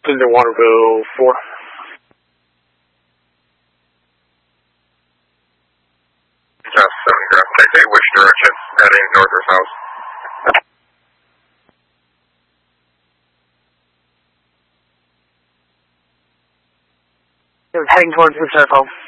Linden Waterville 4. Just 7 Graph Taxi, which direction? Heading north or south? It was heading towards the circle.